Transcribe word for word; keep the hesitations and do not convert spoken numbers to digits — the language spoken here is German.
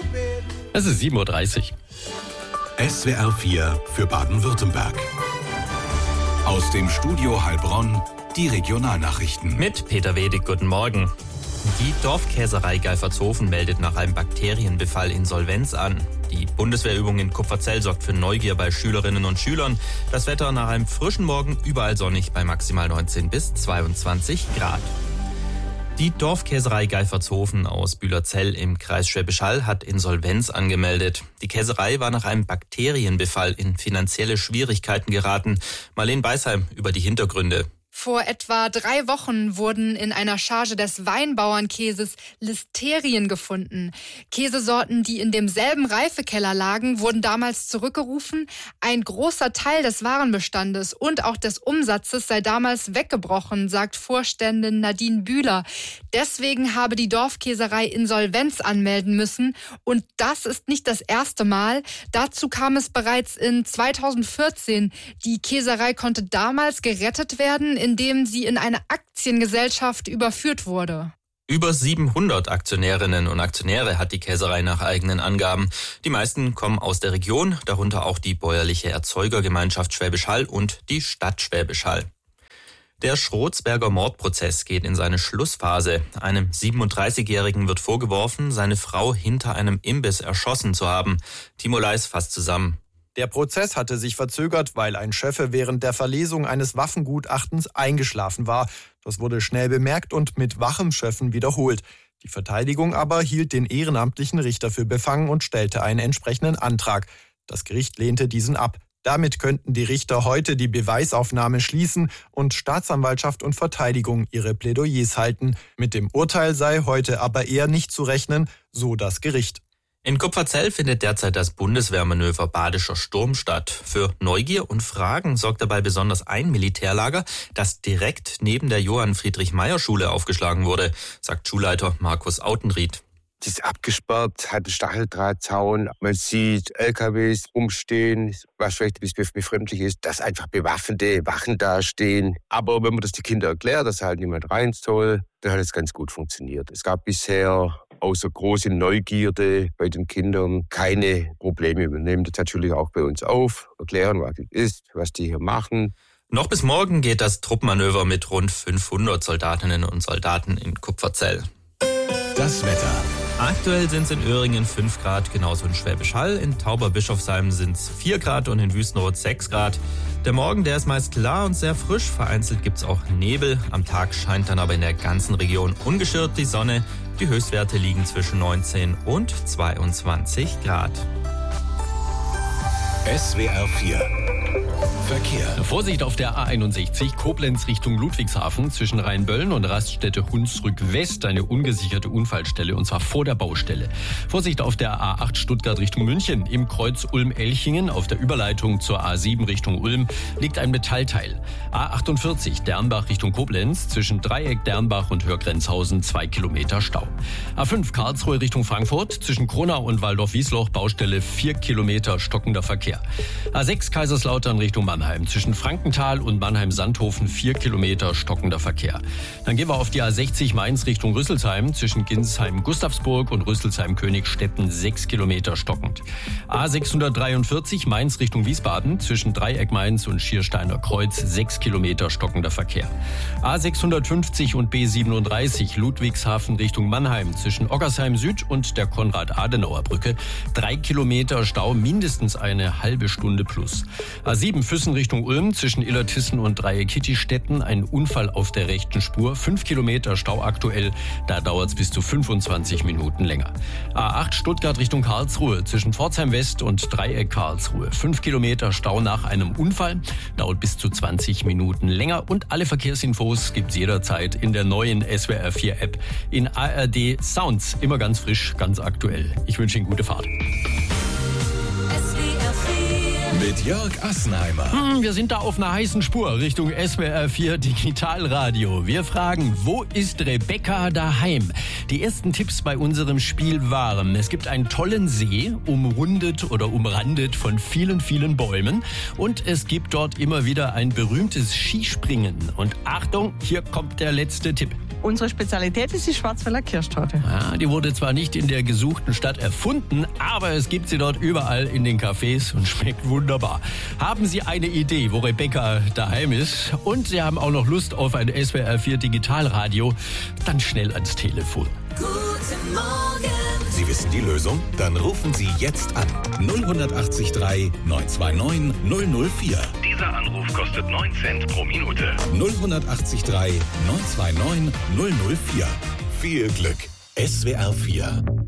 Es ist sieben Uhr dreißig. S W R vier für Baden-Württemberg. Aus dem Studio Heilbronn die Regionalnachrichten. Mit Peter Wedig, guten Morgen. Die Dorfkäserei Geifertshofen meldet nach einem Bakterienbefall Insolvenz an. Die Bundeswehrübung in Kupferzell sorgt für Neugier bei Schülerinnen und Schülern. Das Wetter nach einem frischen Morgen überall sonnig bei maximal neunzehn bis zweiundzwanzig Grad. Die Dorfkäserei Geifertshofen aus Bühlerzell im Kreis Schwäbisch Hall hat Insolvenz angemeldet. Die Käserei war nach einem Bakterienbefall in finanzielle Schwierigkeiten geraten. Marlene Beisheim über die Hintergründe. Vor etwa drei Wochen wurden in einer Charge des Weinbauernkäses Listerien gefunden. Käsesorten, die in demselben Reifekeller lagen, wurden damals zurückgerufen. Ein großer Teil des Warenbestandes und auch des Umsatzes sei damals weggebrochen, sagt Vorständin Nadine Bühler. Deswegen habe die Dorfkäserei Insolvenz anmelden müssen. Und das ist nicht das erste Mal. Dazu kam es bereits in zweitausendvierzehn. Die Käserei konnte damals gerettet werden, indem sie in eine Aktiengesellschaft überführt wurde. Über siebenhundert Aktionärinnen und Aktionäre hat die Käserei nach eigenen Angaben. Die meisten kommen aus der Region, darunter auch die bäuerliche Erzeugergemeinschaft Schwäbisch Hall und die Stadt Schwäbisch Hall. Der Schrotsberger Mordprozess geht in seine Schlussphase. Einem siebenunddreißigjährigen wird vorgeworfen, seine Frau hinter einem Imbiss erschossen zu haben. Timo Leis fasst zusammen. Der Prozess hatte sich verzögert, weil ein Schöffe während der Verlesung eines Waffengutachtens eingeschlafen war. Das wurde schnell bemerkt und mit wachem Schöffen wiederholt. Die Verteidigung aber hielt den ehrenamtlichen Richter für befangen und stellte einen entsprechenden Antrag. Das Gericht lehnte diesen ab. Damit könnten die Richter heute die Beweisaufnahme schließen und Staatsanwaltschaft und Verteidigung ihre Plädoyers halten. Mit dem Urteil sei heute aber eher nicht zu rechnen, so das Gericht. In Kupferzell findet derzeit das Bundeswehrmanöver Badischer Sturm statt. Für Neugier und Fragen sorgt dabei besonders ein Militärlager, das direkt neben der Johann-Friedrich-Meyer-Schule aufgeschlagen wurde, sagt Schulleiter Markus Autenried. Es ist abgesperrt, hat einen Stacheldrahtzaun. Man sieht L K Ws rumstehen, was vielleicht ein bisschen befremdlich ist, dass einfach bewaffnete Wachen dastehen. Aber wenn man das den Kindern erklärt, dass halt niemand rein soll, dann hat es ganz gut funktioniert. Es gab bisher außer große Neugierde bei den Kindern keine Probleme. Wir nehmen das natürlich auch bei uns auf, erklären, was es ist, was die hier machen. Noch bis morgen geht das Truppenmanöver mit rund fünfhundert Soldatinnen und Soldaten in Kupferzell. Das Wetter. Aktuell sind es in Öhringen fünf Grad, genauso in Schwäbisch Hall. In Tauberbischofsheim sind es vier Grad und in Wüstenrot sechs Grad. Der Morgen, der ist meist klar und sehr frisch. Vereinzelt gibt es auch Nebel. Am Tag scheint dann aber in der ganzen Region ungeschirrt die Sonne. Die Höchstwerte liegen zwischen neunzehn und zweiundzwanzig Grad. S W R vier Verkehr. Vorsicht auf der A einundsechzig, Koblenz Richtung Ludwigshafen, zwischen Rheinböllen und Raststätte Hunsrück West, eine ungesicherte Unfallstelle, und zwar vor der Baustelle. Vorsicht auf der A acht Stuttgart Richtung München, im Kreuz Ulm-Elchingen, auf der Überleitung zur A sieben Richtung Ulm, liegt ein Metallteil. A achtundvierzig Dernbach Richtung Koblenz, zwischen Dreieck Dernbach und Hörgrenzhausen, zwei Kilometer Stau. A fünf Karlsruhe Richtung Frankfurt, zwischen Kronau und Waldorf-Wiesloch, Baustelle, vier Kilometer stockender Verkehr. A sechs Kaiserslautern Richtung Mannheim, zwischen Frankenthal und Mannheim-Sandhofen, vier Kilometer stockender Verkehr. Dann gehen wir auf die A sechzig Mainz Richtung Rüsselsheim, zwischen Ginsheim-Gustavsburg und Rüsselsheim-Königstetten, sechs Kilometer stockend. A sechshundertdreiundvierzig Mainz Richtung Wiesbaden, zwischen Dreieck Mainz und Schiersteiner Kreuz, sechs Kilometer stockender Verkehr. A sechshundertfünfzig und B siebenunddreißig Ludwigshafen Richtung Mannheim, zwischen Oggersheim Süd und der Konrad-Adenauer-Brücke, drei Kilometer Stau, mindestens eine halbe Stunde plus. A sieben Füssen Richtung Ulm, zwischen Illertissen und Dreieck-Kittistetten, ein Unfall auf der rechten Spur, fünf Kilometer Stau aktuell, da dauert es bis zu fünfundzwanzig Minuten länger. A acht Stuttgart Richtung Karlsruhe, zwischen Pforzheim West und Dreieck Karlsruhe, fünf Kilometer Stau nach einem Unfall, dauert bis zu zwanzig Minuten länger, und alle Verkehrsinfos gibt's jederzeit in der neuen S W R vier App, in A R D Sounds, immer ganz frisch, ganz aktuell. Ich wünsche Ihnen gute Fahrt. Mit Jörg Assenheimer. Hm, wir sind da auf einer heißen Spur Richtung S W R vier Digitalradio. Wir fragen, wo ist Rebecca daheim? Die ersten Tipps bei unserem Spiel waren: Es gibt einen tollen See, umrundet oder umrandet von vielen, vielen Bäumen. Und es gibt dort immer wieder ein berühmtes Skispringen. Und Achtung, hier kommt der letzte Tipp. Unsere Spezialität ist die Schwarzwälder Kirschtorte. Ja, die wurde zwar nicht in der gesuchten Stadt erfunden, aber es gibt sie dort überall in den Cafés und schmeckt wunderbar. Haben Sie eine Idee, wo Rebecca daheim ist und Sie haben auch noch Lust auf ein S W R vier Digitalradio, dann schnell ans Telefon. Guten Morgen. Sie wissen die Lösung? Dann rufen Sie jetzt an. null acht drei neun zwei neun null null vier. Dieser Anruf kostet neun Cent pro Minute. null acht drei neun zwei neun null null vier. Viel Glück. S W R vier.